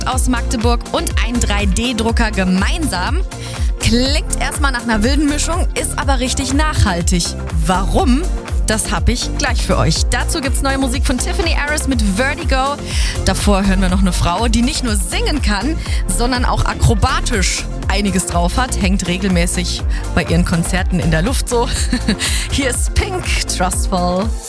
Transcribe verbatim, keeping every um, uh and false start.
aus Magdeburg und ein drei D Drucker gemeinsam. Klingt erstmal nach einer wilden Mischung, ist aber richtig nachhaltig. Warum? Das habe ich gleich für euch. Dazu gibt's neue Musik von Tiffany Harris mit Vertigo. Davor hören wir noch eine Frau, die nicht nur singen kann, sondern auch akrobatisch einiges drauf hat. Hängt regelmäßig bei ihren Konzerten in der Luft so. Hier ist Pink, Trustful.